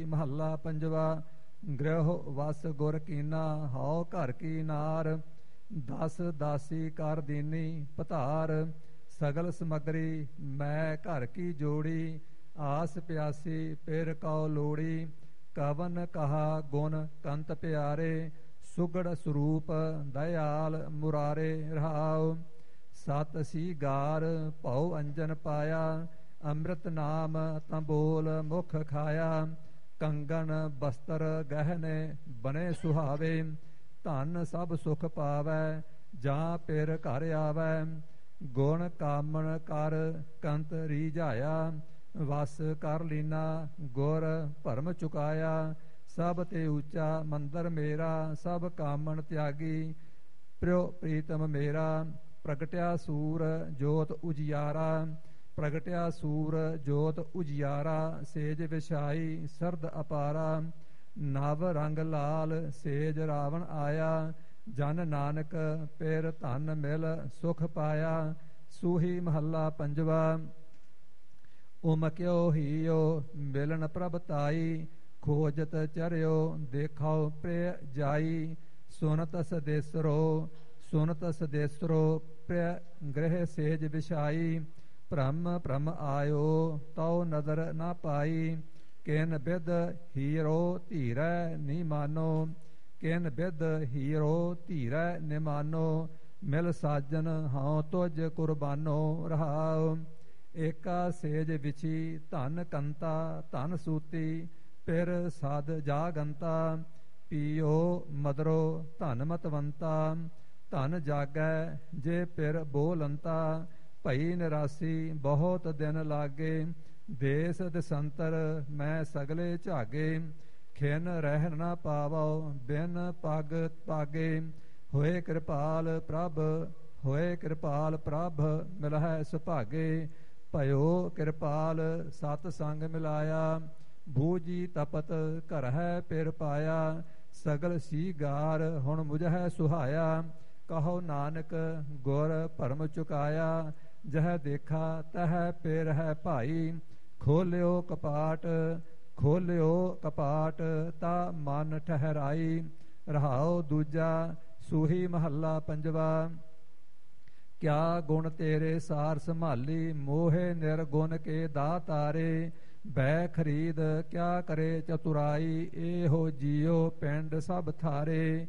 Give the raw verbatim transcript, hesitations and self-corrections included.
ਮਹੱਲਾ ਪੰਜਵਾ। ਗ੍ਰਹਿ ਵਸ ਗੁਰ ਕੀਨਾ, ਹਉ ਘਰ ਕੀ ਨਾਰ। ਦਸ ਦਾਸੀ ਕਰ ਦੀਨੀ ਪਧਾਰ, ਸਗਲ ਸਮਗਰੀ ਮੈਂ ਘਰ ਕੀ ਜੋੜੀ। ਆਸ ਪਿਆਸੀ ਪਿਰ ਕਉ ਲੋੜੀ, ਕਵਨ ਕਹਾ ਗੁਣ ਕੰਤ ਪਿਆਰੇ। ਸੁਗੜ ਸਰੂਪ ਦਇਆਲ ਮੁਰਾਰੇ ਰਹਾਉ, ਸਤ ਸੀਗਾਰ ਭਉ ਅੰਜਨ ਪਾਇਆ। ਅੰਮ੍ਰਿਤ ਨਾਮ ਤੰਬੋਲ ਮੁਖ ਖਾਇਆ, ਕੰਗਨ ਬਸਤਰ ਗਹਿਨੇ ਬਨੇ ਸੁਹਾਵੇ। ਧਨ ਸਭ ਸੁਖ ਪਾਵੈ ਜਾਂ ਪਿਰ ਘਰ ਆਵੈ, ਗੁਣ ਕਾਮਣ ਕਰ ਕੰਤ ਰੀਝਾਇਆ। ਵਸ ਕਰ ਲੀਨਾ ਗੁਰ ਭਰਮ ਚੁਕਾਇਆ, ਸਭ ਤੇ ਉੱਚਾ ਮੰਦਰ ਮੇਰਾ। ਸਭ ਕਾਮਣ ਤਿਆਗੀ ਪ੍ਰਿਉ ਪ੍ਰੀਤਮ ਮੇਰਾ। ਪ੍ਰਗਟਿਆ ਸੂਰ ਜੋਤ ਉਜਿਆਰਾ, ਪ੍ਰਗਟਿਆ ਸੂਰ ਜੋਤ ਉਜਿਆਰਾ। ਸੇਜ ਵਿਛਾਈ ਸਰਦ ਅਪਾਰਾ, ਨਵ ਰੰਗ ਲਾਲ ਸੇਜ ਰਾਵਣ ਆਇਆ। ਜਨ ਨਾਨਕ ਪਿਰ ਧਨ ਮਿਲ ਸੁਖ ਪਾਇਆ। ਸੂਹੀ ਮਹੱਲਾ ਪੰਜਵਾ। ਉਮਕਿਓ ਹੀਓ ਮਿਲਨ ਪ੍ਰਭ ਤਾਈ, ਖੋਜਤ ਚਰਿਓ ਦੇਖਾਓ ਪ੍ਰਿਯ ਜਾਈ। ਸੁਨਤ ਸਦੇਸਰੋ ਸੁਨਤ ਸਦੇਸਰੋ ਪ੍ਰਿਯ ਗ੍ਰਹਿ ਸੇਜ ਵਿਛਾਈ। ਭ੍ਰਮ ਭ੍ਰਮ ਆਇਓ ਤਉ ਨਦਰ ਨਾ ਪਾਈ, ਕਿਨ ਬਿਦ ਹੀਰੋ ਧੀਰੈ ਨੀ ਮਾਨੋ। ਕਿਨ ਬਿਦ ਹੀਰੋ ਧੀਰੈ ਨ ਮਾਨੋ, ਮਿਲ ਸਾਜਨ ਹਉ ਤੁਜ ਕੁਰਬਾਨੋ ਰਹਾਉ। ਏਕਾ ਸੇਜ ਵਿਛੀ ਧਨ ਕੰਤਾ, ਧਨ ਸੂਤੀ ਪਿਰ ਸਦ ਜਾਗੰਤਾ। ਪੀਓ ਮਦਰੋ ਧਨ ਮਤਵੰਤਾ, ਧਨ ਜਾਗੈ ਜੇ ਪਿਰ ਬੋਲੰਤਾ। ਭਈ ਨਿਰਾਸੀ ਬਹੁਤ ਦਿਨ ਲਾਗੇ, ਦੇਸ ਦਿਸੰਤਰ ਮੈਂ ਸਗਲੇ ਝਾਗੇ। ਖਿਨ ਰਹਿ ਨਾ ਪਾਵੋ ਬਿਨ ਪਗ ਪਾਗੇ, ਹੋਏ ਕਿਰਪਾਲ ਪ੍ਰਭ ਹੋਏ ਕਿਰਪਾਲ ਪ੍ਰਭ ਮਿਲਹਿ ਸੁਭਾਗੇ। ਭਇਓ ਕਿਰਪਾਲ ਸਤ ਸੰਗ ਮਿਲਾਇਆ, ਬੂਝੀ ਤਪਤ ਘਰਹਿ ਪਿਰ ਪਾਇਆ। ਸਗਲ ਸੀਗਾਰ ਹੁਣ ਮੁਝਹਿ ਸੁਹਾਇਆ, ਕਹੋ ਨਾਨਕ ਗੁਰ ਭਰਮ ਚੁਕਾਇਆ। ਜਹ ਦੇਖਾ ਤਹ ਪਿਰ ਹੈ ਭਾਈ, ਖੋਲਿਓ ਕਪਾਟ ਖੋਲਿਓ ਕਪਾਟ ਤਾ ਮਨ ਠਹਿਰਾਈ। ਰਹਾਉ ਦੂਜਾ। ਸੂਹੀ ਮਹੱਲਾ ਪੰਜਵਾ। ਕਿਆ ਗੁਣ ਤੇਰੇ ਸਾਰ ਸੰਭਾਲੀ, ਮੋਹੇ ਨਿਰਗੁਣ ਕੇ ਦਾਤਾਰੇ। ਬੈ ਖਰੀਦ ਕਿਆ ਕਰੇ ਚਤੁਰਾਈ, ਇਹੋ ਜੀਉ ਪਿੰਡ ਸਭ ਥਾਰੇ।